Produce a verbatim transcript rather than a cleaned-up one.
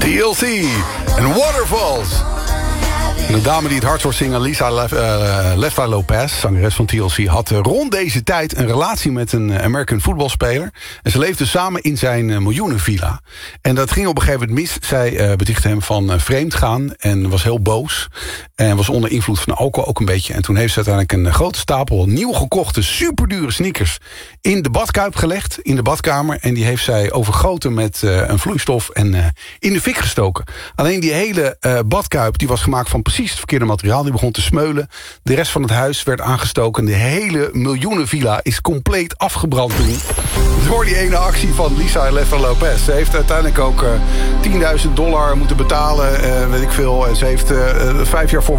T L C en Waterfalls. En de dame die het hardst hoort zingen, Lisa Lef, uh, Lefta Lopez, zangeres van T L C, had rond deze tijd een relatie met een American voetbalspeler. En ze leefden samen in zijn uh, miljoenenvilla. En dat ging op een gegeven moment mis. Zij uh, betichtte hem van uh, vreemd gaan en was heel boos. En was onder invloed van alcohol ook een beetje. En toen heeft ze uiteindelijk een uh, grote stapel nieuw gekochte, superdure sneakers in de badkuip gelegd, in de badkamer. En die heeft zij overgoten met uh, een vloeistof en uh, in de fik gestoken. Alleen die hele uh, badkuip die was gemaakt van precies het verkeerde materiaal. Die begon te smeulen. De rest van het huis werd aangestoken. De hele miljoenenvilla is compleet afgebrand toen. Door die ene actie van Lisa Lefta Lopez. Ze heeft uiteindelijk ook uh, tienduizend dollar moeten betalen. Uh, weet ik veel. En ze heeft uh, vijf jaar voor